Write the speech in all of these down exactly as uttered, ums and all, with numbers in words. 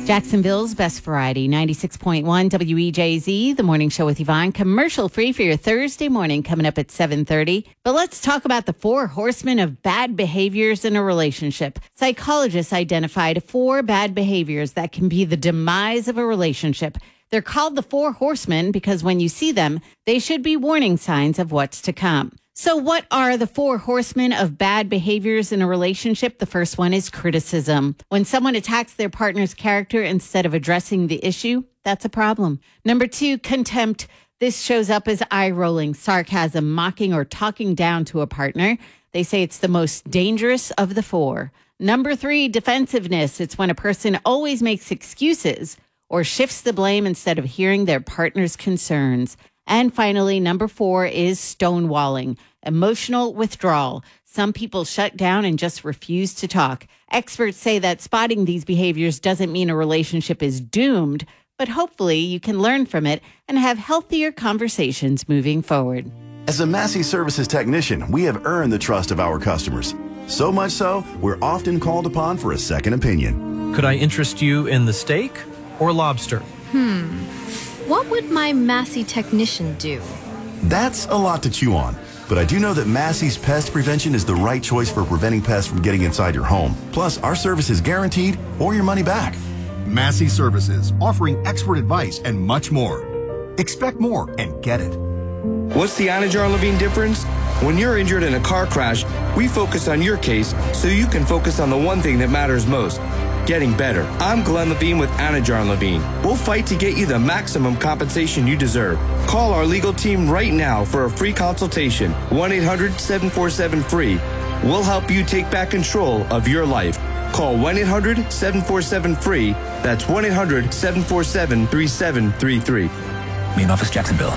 Jacksonville's Best Variety, ninety-six point one W E J Z, the morning show with Yvonne, commercial free for your Thursday morning coming up at seven thirty. But let's talk about the four horsemen of bad behaviors in a relationship. Psychologists identified four bad behaviors that can be the demise of a relationship. They're called the four horsemen because when you see them, they should be warning signs of what's to come. So what are the four horsemen of bad behaviors in a relationship? The first one is criticism. When someone attacks their partner's character instead of addressing the issue, that's a problem. Number two, contempt. This shows up as eye-rolling, sarcasm, mocking, or talking down to a partner. They say it's the most dangerous of the four. Number three, defensiveness. It's when a person always makes excuses or shifts the blame instead of hearing their partner's concerns. And finally, number four is stonewalling, emotional withdrawal. Some people shut down and just refuse to talk. Experts say that spotting these behaviors doesn't mean a relationship is doomed, but hopefully you can learn from it and have healthier conversations moving forward. As a Massey Services technician, we have earned the trust of our customers. So much so, we're often called upon for a second opinion. Could I interest you in the steak or lobster? Hmm. What would my Massey technician do? That's a lot to chew on. But I do know that Massey's Pest Prevention is the right choice for preventing pests from getting inside your home. Plus, our service is guaranteed or your money back. Massey Services, offering expert advice and much more. Expect more and get it. What's the Anajar Levine difference? When you're injured in a car crash, we focus on your case so you can focus on the one thing that matters most. Getting better. I'm Glenn Levine with Anajar Levine. We'll fight to get you the maximum compensation you deserve. Call our legal team right now for a free consultation. one eight hundred seven four seven free. We'll help you take back control of your life. Call one eight hundred seven four seven free. That's one eight hundred seven four seven three seven three three. Main office, Jacksonville.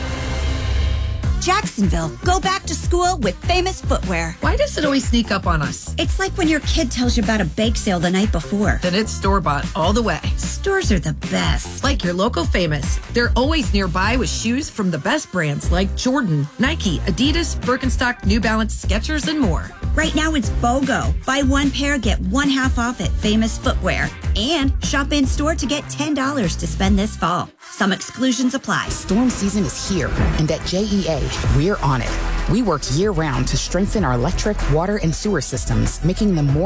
Jacksonville, go back to school with Famous Footwear. Why does it always sneak up on us? It's like when your kid tells you about a bake sale the night before. Then it's store-bought all the way. Stores are the best. Like your local Famous. They're always nearby with shoes from the best brands like Jordan, Nike, Adidas, Birkenstock, New Balance, Skechers, and more. Right now it's BOGO. Buy one pair, get one half off at Famous Footwear. And shop in store to get ten dollars to spend this fall. Some exclusions apply. Storm season is here, and at J E A, we're on it. We work year-round to strengthen our electric, water, and sewer systems, making them more